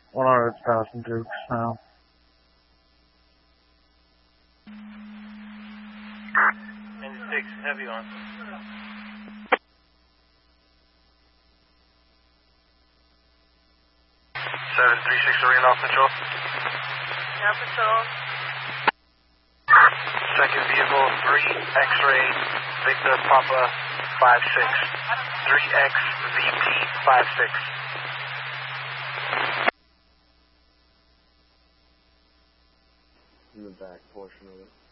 100,000 Dukes now. And 6, heavy on. 736 Marine off patrol. Yeah, patrol. Second vehicle, 3 X-ray, Victor Papa 56. 3X VP 56. In the back portion of it.